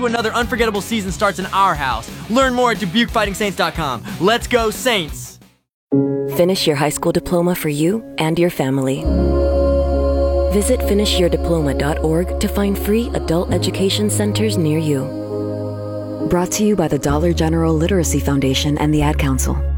to another unforgettable season starts in our house. Learn more at DubuqueFightingSaints.com. Let's go, Saints! Finish your high school diploma for you and your family. Visit finishyourdiploma.org to find free adult education centers near you. Brought to you by the Dollar General Literacy Foundation and the Ad Council.